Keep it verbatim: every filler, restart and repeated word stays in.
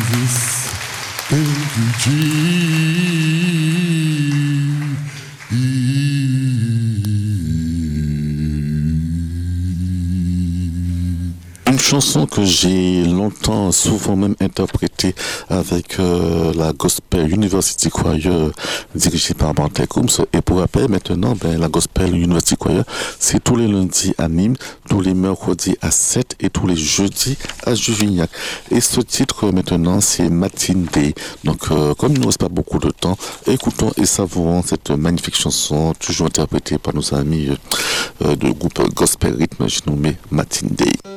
this Une chanson que j'ai longtemps, souvent même interprétée avec euh, la Gospel University Choir dirigée par Bartek Coombs. Et pour rappel, maintenant, ben, la Gospel University Choir, c'est tous les lundis à Nîmes, tous les mercredis à sept et tous les jeudis à Juvignac. Et ce titre, maintenant, c'est Matine Day. Donc, euh, comme il ne nous reste pas beaucoup de temps, écoutons et savourons cette magnifique chanson, toujours interprétée par nos amis euh, de groupe Gospel Rhythm, j'ai nommé Matine Day.